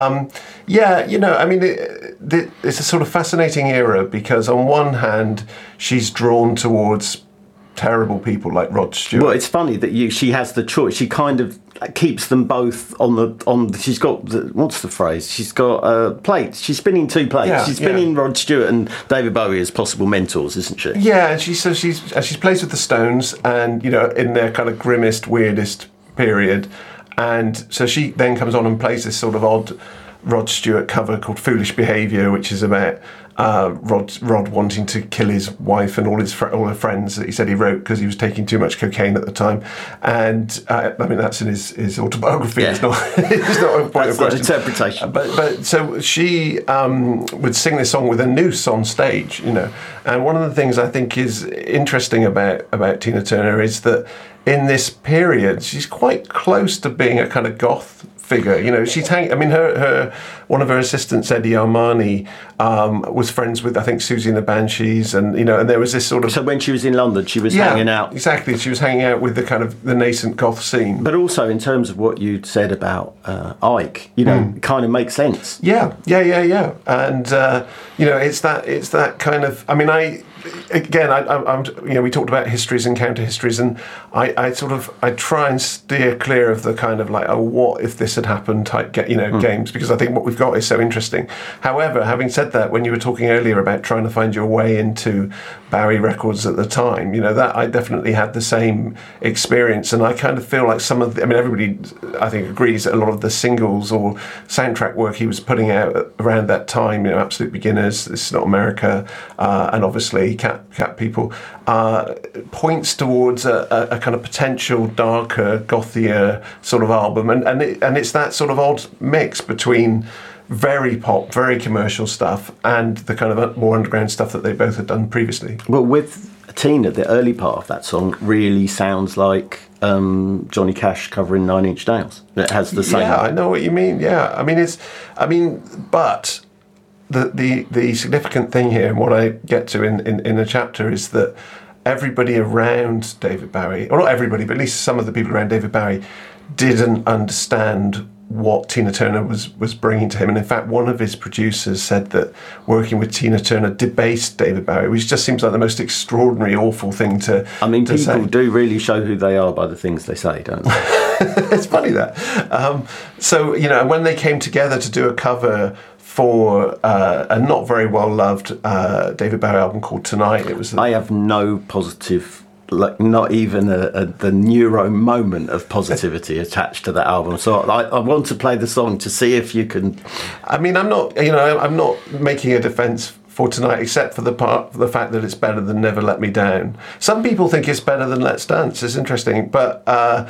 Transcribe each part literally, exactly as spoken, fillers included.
Um, yeah, you know, I mean, it, it, it's a sort of fascinating era because on one hand, she's drawn towards terrible people like Rod Stewart. Well, it's funny that you she has the choice. She kind of keeps them both on the on. She's got the, what's the phrase? She's got uh, plates. She's spinning two plates. Yeah, she's spinning yeah. Rod Stewart and David Bowie as possible mentors, isn't she? Yeah, and she so she's she's plays with the Stones, and you know, in their kind of grimmest, weirdest period. And so she then comes on and plays this sort of odd Rod Stewart cover called Foolish Behaviour, which is about uh, Rod Rod wanting to kill his wife and all his fr- all her friends that he said he wrote because he was taking too much cocaine at the time. And uh, I mean, that's in his, his autobiography. Yeah. It's not it's not a point that's of question. Interpretation. But but so she um, would sing this song with a noose on stage, you know. And one of the things I think is interesting about about Tina Turner is that in this period, she's quite close to being a kind of goth figure. You know, she's hang. I mean, her, her one of her assistants, Eddie Armani, um, was friends with I think Susie and the Banshees, and you know, and there was this sort of. So when she was in London, she was yeah, hanging out. Exactly, she was hanging out with the kind of the nascent goth scene. But also in terms of what you'd said about uh, Ike, you know, mm. it kind of makes sense. Yeah, yeah, yeah, yeah, and uh, you know, it's that it's that kind of. I mean, I. Again, I, I, I'm, you know, we talked about histories and counter histories, and I, I sort of, I try and steer clear of the kind of like, oh, what if this had happened type, you know, mm. games, because I think what we've got is so interesting. However, having said that, when you were talking earlier about trying to find your way into Bowie records at the time, you know, that I definitely had the same experience, and I kind of feel like some of the, I mean, everybody, I think, agrees that a lot of the singles or soundtrack work he was putting out around that time, you know, Absolute Beginners, This Is Not America, uh, and obviously Cat, Cat People, uh, points towards a, a, a kind of potential darker, gothier sort of album, and and, it, and it's that sort of odd mix between very pop, very commercial stuff and the kind of more underground stuff that they both had done previously. Well, with Tina, the early part of that song really sounds like um, Johnny Cash covering Nine Inch Nails. It has the same. Yeah, I know what you mean. Yeah, I mean it's, I mean, but. The, the the significant thing here, and what I get to in, in, in the chapter, is that everybody around David Bowie, or not everybody, but at least some of the people around David Bowie, didn't understand what Tina Turner was, was bringing to him. And in fact, one of his producers said that working with Tina Turner debased David Bowie, which just seems like the most extraordinary, awful thing to I mean, to people say. do really show who they are by the things they say, don't they? It's funny that. Um, so, you know, when they came together to do a cover for uh, a not very well loved uh, David Bowie album called Tonight. It was. I have no positive, like not even a, a, the neuro moment of positivity attached to that album. So I, I want to play the song to see if you can. I mean, I'm not. You know, I'm not making a defence for Tonight, except for the part, for the fact that it's better than Never Let Me Down. Some people think it's better than Let's Dance. It's interesting, but uh,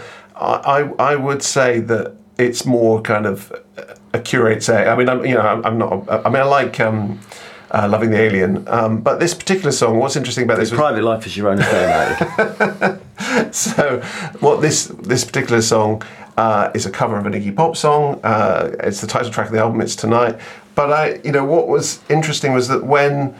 I, I would say that it's more kind of a curate's A. I mean, I'm, you know, I'm, I'm not. I mean, I like um, uh, Loving the Alien, um, but this particular song. What's interesting about this? Was, private life is your own affair, mate. So, what this this particular song uh, is a cover of an Iggy Pop song. Uh, it's the title track of the album. It's Tonight. But I, you know, what was interesting was that when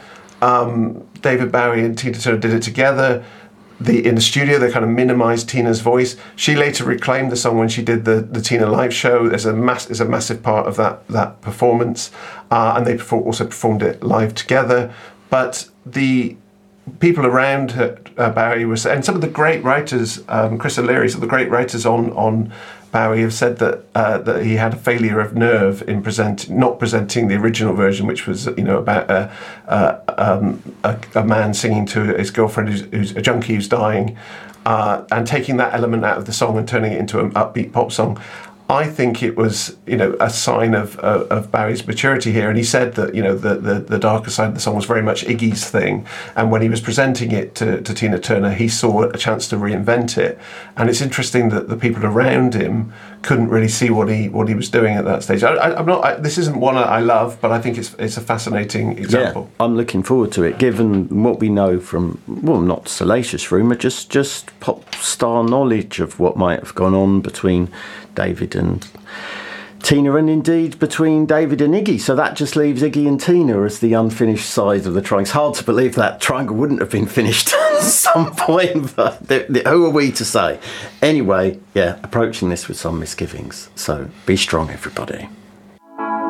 um, David Bowie and Tina Turner did it together. The, in the studio, they kind of minimised Tina's voice. She later reclaimed the song when she did the, the Tina live show. There's a mass, there's a massive part of that that performance, uh, and they perform, also performed it live together. But the people around her, uh, Bowie was, and some of the great writers, um, Chris O'Leary, some of the great writers on on Bowie have said that uh, that he had a failure of nerve in present not presenting the original version, which was you know about a a, um, a, a man singing to his girlfriend who's, who's a junkie who's dying, uh, and taking that element out of the song and turning it into an upbeat pop song. I think it was, you know, a sign of, of of Bowie's maturity here, and he said that, you know, the, the, the darker side of the song was very much Iggy's thing, and when he was presenting it to, to Tina Turner, he saw a chance to reinvent it. And it's interesting that the people around him couldn't really see what he what he was doing at that stage. I, I, I'm not. I, this isn't one I love, but I think it's it's a fascinating example. Yeah, I'm looking forward to it, given what we know from, well, not salacious rumour, just just pop star knowledge of what might have gone on between David and Tina, and indeed between David and Iggy. So that just leaves Iggy and Tina as the unfinished side of the triangle. It's hard to believe that triangle wouldn't have been finished at some point, but the, the, who are we to say? Anyway, yeah, approaching this with some misgivings. So be strong, everybody.